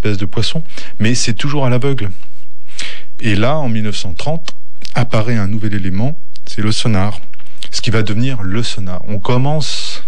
espèces de poissons, mais c'est toujours à l'aveugle. Et là, en 1930, apparaît un nouvel élément, c'est le sonar, ce qui va devenir le sonar. On commence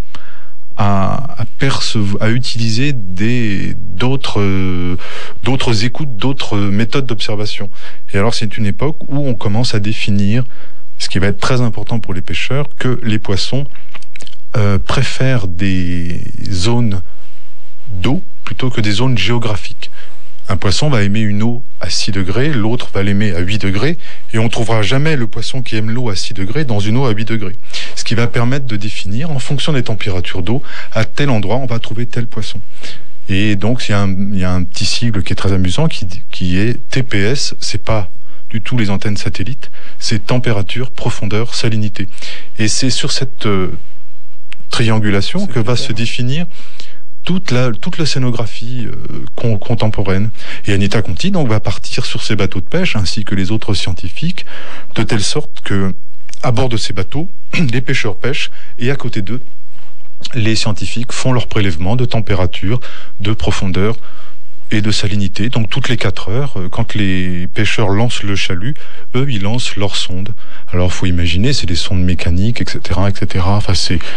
à utiliser d'autres écoutes, d'autres méthodes d'observation. Et alors, c'est une époque où on commence à définir, ce qui va être très important pour les pêcheurs, que les poissons préfèrent des zones d'eau plutôt que des zones géographiques. Un poisson va aimer une eau à 6 degrés, l'autre va l'aimer à 8 degrés, et on ne trouvera jamais le poisson qui aime l'eau à 6 degrés dans une eau à 8 degrés. Ce qui va permettre de définir, en fonction des températures d'eau, à tel endroit, on va trouver tel poisson. Et donc, il y a un petit sigle qui est très amusant, qui est TPS, c'est pas du tout les antennes satellites, c'est température, profondeur, salinité. Et c'est sur cette triangulation que va se définir toute la scénographie contemporaine. Et Anita Conti donc va partir sur ces bateaux de pêche ainsi que les autres scientifiques, de telle sorte que à bord de ces bateaux, les pêcheurs pêchent et à côté d'eux, les scientifiques font leurs prélèvements de température, de profondeur et de salinité. Donc toutes les 4 heures, quand les pêcheurs lancent le chalut, eux ils lancent leurs sondes. Alors faut imaginer, c'est des sondes mécaniques, etc., etc. Enfin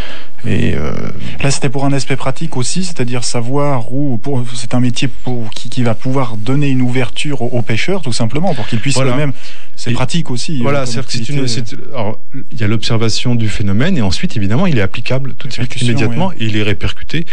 Là, c'était pour un aspect pratique aussi, c'est-à-dire savoir c'est un métier qui va pouvoir donner une ouverture aux pêcheurs, tout simplement, pour qu'ils puissent eux-mêmes. C'est pratique aussi. Voilà, alors, il y a l'observation du phénomène, et ensuite, évidemment, il est applicable tout de suite, immédiatement, oui. Et il est répercuté.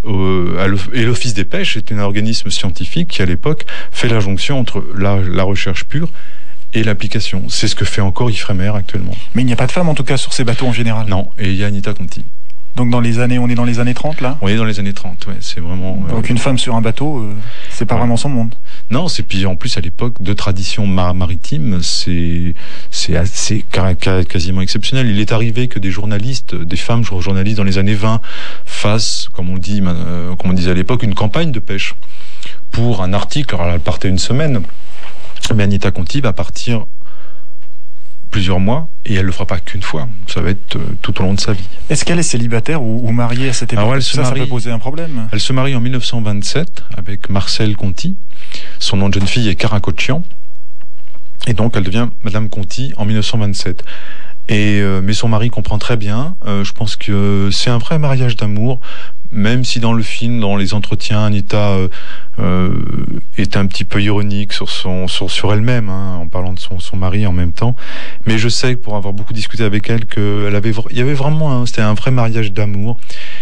Et l'Office des pêches est un organisme scientifique qui, à l'époque, fait la jonction entre la recherche pure et l'application. C'est ce que fait encore Ifremer actuellement. Mais il n'y a pas de femmes, en tout cas, sur ces bateaux en général. Non, et il y a Anita Conti. Donc on est dans les années 30 là ? On est dans les années 30, ouais, c'est vraiment... Donc une femme sur un bateau, c'est pas vraiment son monde. Non, c'est puis en plus à l'époque de tradition maritime, c'est quasiment exceptionnel. Il est arrivé que des femmes journalistes dans les années 20 fassent, comme on disait à l'époque, une campagne de pêche pour un article. Alors elle partait une semaine, mais Anita Conti va partir plusieurs mois, et elle le fera pas qu'une fois. Ça va être tout au long de sa vie. Est-ce qu'elle est célibataire ou mariée à cette époque ? Alors ça peut poser un problème. Elle se marie en 1927 avec Marcel Conti. Son nom de jeune fille est Karakochian. Et donc elle devient Madame Conti en 1927. Mais son mari comprend très bien. Je pense que c'est un vrai mariage d'amour. Même si dans le film, dans les entretiens, Anita est un petit peu ironique sur elle-même, en parlant de son mari en même temps. Mais je sais, pour avoir beaucoup discuté avec elle, il y avait vraiment c'était un vrai mariage d'amour,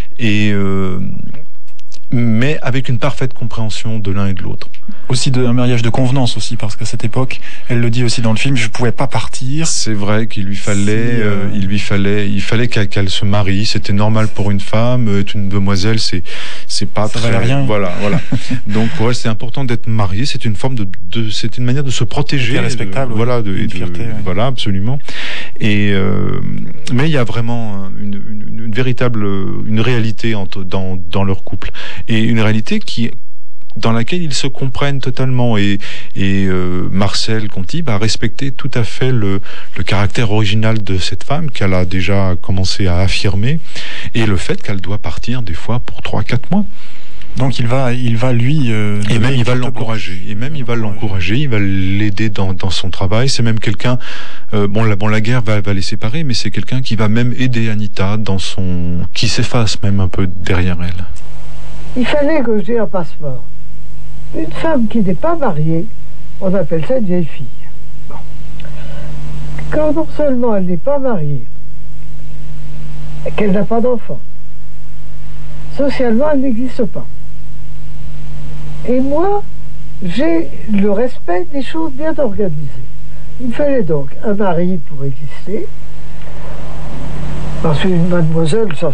mais avec une parfaite compréhension de l'un et de l'autre. Aussi un mariage de convenance aussi, parce qu'à cette époque, elle le dit aussi dans le film, je pouvais pas partir. C'est vrai qu'il lui fallait, il fallait qu'elle se marie. C'était normal pour une femme, être une demoiselle, c'est pas ça très. Valait rien. Voilà. Donc ouais, c'est important d'être marié. C'est une forme c'est une manière de se protéger. C'est respectable. Une fierté. Voilà, absolument. Mais il y a vraiment une véritable, une réalité dans leur couple, et une réalité dans laquelle ils se comprennent totalement, et Marcel Conti va respecter tout à fait le caractère original de cette femme qu'elle a déjà commencé à affirmer, et le fait qu'elle doit partir des fois pour 3-4 mois. Donc il va lui et même il va l'encourager, il va l'aider dans son travail. C'est même quelqu'un, la guerre va les séparer, mais c'est quelqu'un qui va même aider Anita qui s'efface même un peu derrière elle. Il fallait que j'ai un passeport. Une femme qui n'est pas mariée, on appelle ça une vieille fille. Bon. Quand non seulement elle n'est pas mariée, et qu'elle n'a pas d'enfant, socialement elle n'existe pas. Et moi, j'ai le respect des choses bien organisées. Il fallait donc un mari pour exister, parce qu'une mademoiselle, ça.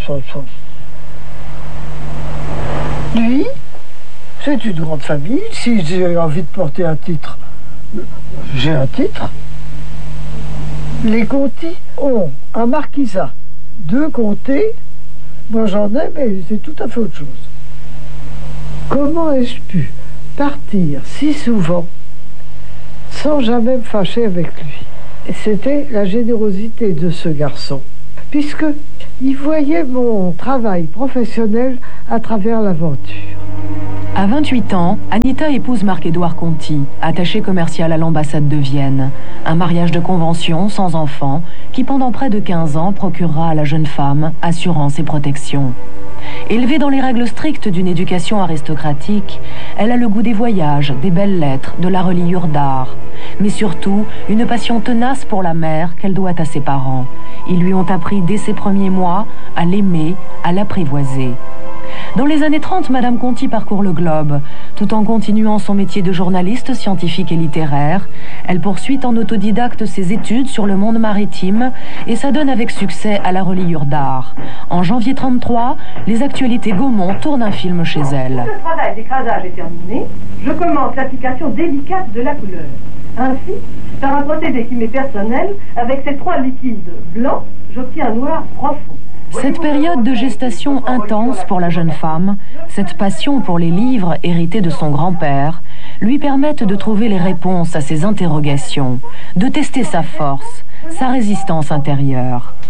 Lui, c'est une grande famille. Si j'ai envie de porter un titre, j'ai un titre. Les Conti ont un marquisat, 2 comtés. Moi j'en ai, mais c'est tout à fait autre chose. Comment ai-je pu partir si souvent sans jamais me fâcher avec lui? Et c'était la générosité de ce garçon, puisqu'il voyait mon travail professionnel à travers l'aventure. À 28 ans, Anita épouse Marc-Édouard Conti, attaché commercial à l'ambassade de Vienne. Un mariage de convention, sans enfant, qui pendant près de 15 ans procurera à la jeune femme assurance et protection. Élevée dans les règles strictes d'une éducation aristocratique, elle a le goût des voyages, des belles lettres, de la reliure d'art. Mais surtout, une passion tenace pour la mère qu'elle doit à ses parents. Ils lui ont appris dès ses premiers mois à l'aimer, à l'apprivoiser. Dans les années 30, Madame Conti parcourt le globe. Tout en continuant son métier de journaliste scientifique et littéraire, elle poursuit en autodidacte ses études sur le monde maritime et s'adonne avec succès à la reliure d'art. En janvier 33, les actualités Gaumont tournent un film chez elle. Le travail d'écrasage est terminé, je commence l'application délicate de la couleur. Ainsi, par un procédé qui m'est personnel, avec ces 3 liquides blancs, j'obtiens un noir profond. Cette période de gestation intense pour la jeune femme, cette passion pour les livres héritée de son grand-père, lui permettent de trouver les réponses à ses interrogations, de tester sa force, sa résistance intérieure.